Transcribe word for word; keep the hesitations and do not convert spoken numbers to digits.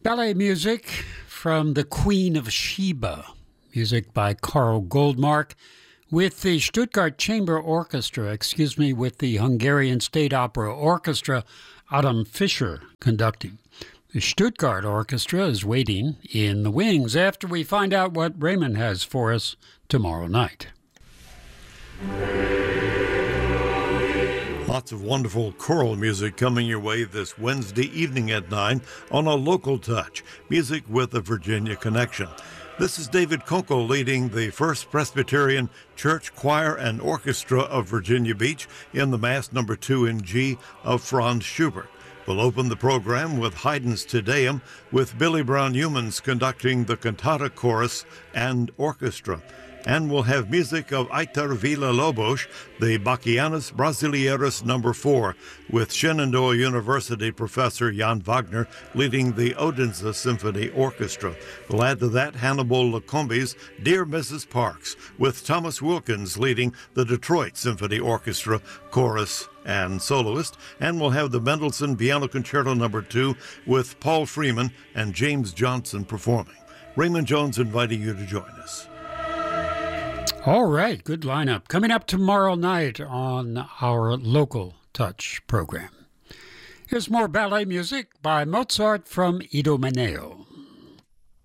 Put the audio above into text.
Ballet music from the Queen of Sheba, music by Karl Goldmark, with the Stuttgart Chamber Orchestra, excuse me, with the Hungarian State Opera Orchestra, Adam Fischer conducting. The Stuttgart Orchestra is waiting in the wings after we find out what Raymond has for us tomorrow night. Lots of wonderful choral music coming your way this Wednesday evening at nine on A Local Touch, music with a Virginia connection. This is David Kunkel leading the First Presbyterian Church Choir and Orchestra of Virginia Beach in the Mass number two in G of Franz Schubert. We'll open the program with Haydn's Te Deum, with Billy Brown Humans conducting the cantata chorus and orchestra. And we'll have music of Aitor Villa-Lobos, the Bachianas Brasileiros number four, with Shenandoah University professor Jan Wagner leading the Odense Symphony Orchestra. We'll add to that Hannibal Lacombe's Dear Missus Parks, with Thomas Wilkins leading the Detroit Symphony Orchestra chorus and soloist. And we'll have the Mendelssohn Piano Concerto number two with Paul Freeman and James Johnson performing. Raymond Jones inviting you to join us. All right, good lineup. Coming up tomorrow night on our Local Touch program. Here's more ballet music by Mozart from Idomeneo.